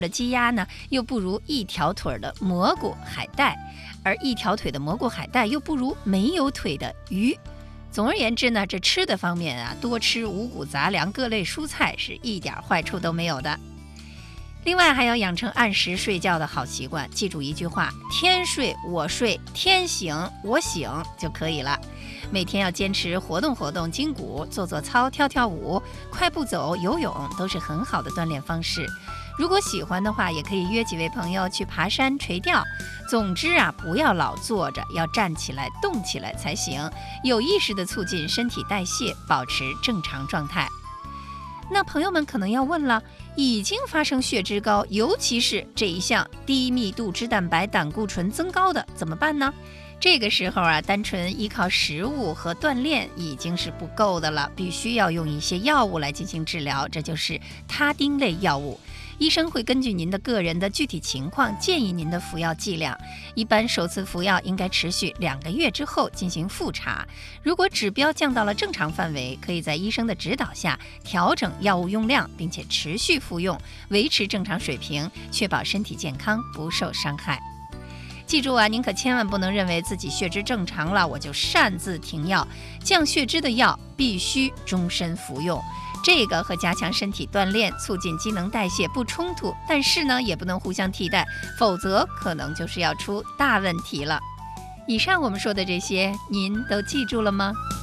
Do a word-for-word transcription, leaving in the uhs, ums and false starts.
的鸡鸭呢，又不如一条腿的蘑菇海带，而一条腿的蘑菇海带又不如没有腿的鱼。总而言之呢，这吃的方面啊，多吃五谷杂粮、各类蔬菜是一点坏处都没有的。另外还要养成按时睡觉的好习惯，记住一句话：天睡我睡，天醒我醒就可以了。每天要坚持活动活动筋骨，做做操，跳跳舞，快步走，游泳都是很好的锻炼方式。如果喜欢的话，也可以约几位朋友去爬山、垂钓。总之啊，不要老坐着，要站起来、动起来才行，有意识地促进身体代谢，保持正常状态。那朋友们可能要问了，已经发生血脂高，尤其是这一项低密度脂蛋白胆固醇增高的，怎么办呢？这个时候啊，单纯依靠食物和锻炼已经是不够的了，必须要用一些药物来进行治疗，这就是他汀类药物。医生会根据您的个人的具体情况建议您的服药剂量，一般首次服药应该持续两个月之后进行复查。如果指标降到了正常范围，可以在医生的指导下调整药物用量，并且持续服用，维持正常水平，确保身体健康不受伤害。记住啊，您可千万不能认为自己血脂正常了，我就擅自停药。降血脂的药必须终身服用，这个和加强身体锻炼、促进机能代谢不冲突，但是呢，也不能互相替代，否则可能就是要出大问题了。以上我们说的这些，您都记住了吗？